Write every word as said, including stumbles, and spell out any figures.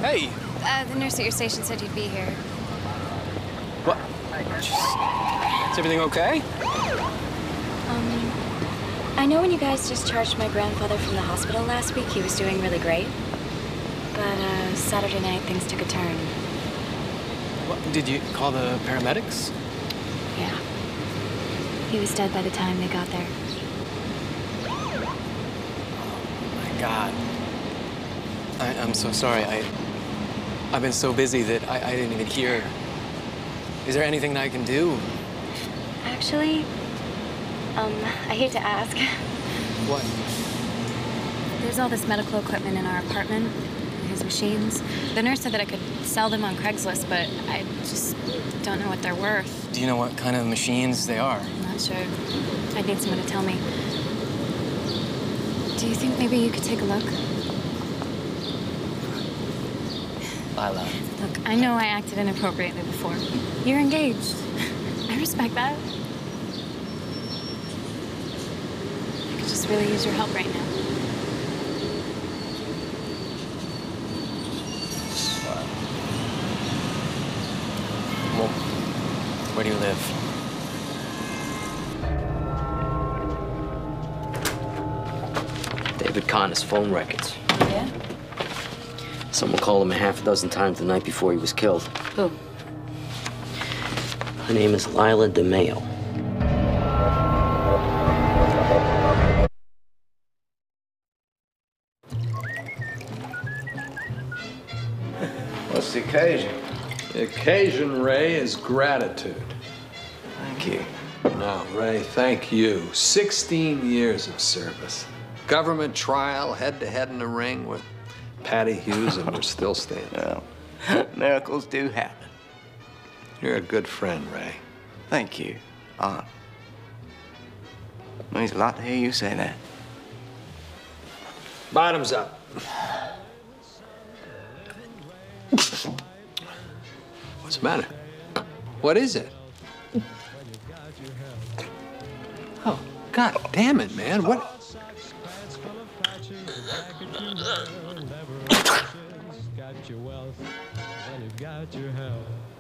Hey! Uh, the nurse at your station said you'd be here. What? Is everything okay? Um, I know when you guys discharged my grandfather from the hospital last week, he was doing really great. But, uh, Saturday night, things took a turn. What, did you call the paramedics? Yeah. He was dead by the time they got there. Oh, my God. I, I'm so sorry. I, I've been so busy that I, I didn't even hear. Is there anything that I can do? Actually, um, I hate to ask. What? There's all this medical equipment in our apartment, his machines. The nurse said that I could sell them on Craigslist, but I just don't know what they're worth. Do you know what kind of machines they are? I'm not sure. I'd need someone to tell me. Do you think maybe you could take a look? Lila. Look, I know I acted inappropriately before. You're engaged. I respect that. I could just really use your help right now. Well, where do you live? David Connor's phone records. Yeah? Someone called him a half a dozen times the night before he was killed. Who? Her name is Lila DeMeo. What's the occasion? The occasion, Ray, is gratitude. Thank you. No, Ray, thank you. sixteen years of service. Government trial, head-to-head in the ring with Patty Hughes, and we're still standing. Well, miracles do happen. You're a good friend, Ray. Thank you, Aunt. Means a lot to hear you say that. Bottoms up. What's the matter? What is it? Oh, God damn it, man. What? Got your wealth and you got your health.